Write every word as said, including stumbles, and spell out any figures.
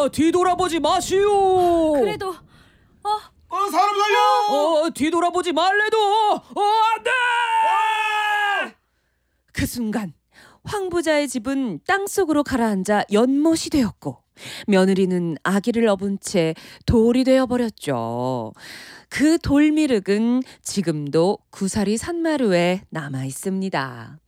어, 뒤돌아보지 마시오. 그래도 어, 어, 사람 살려! 어, 뒤돌아보지 말래도 어, 안 돼! 그 순간 황 부자의 집은 땅속으로 가라앉아 연못이 되었고 며느리는 아기를 업은 채 돌이 되어버렸죠. 그 돌미륵은 지금도 구사리 산마루에 남아 있습니다.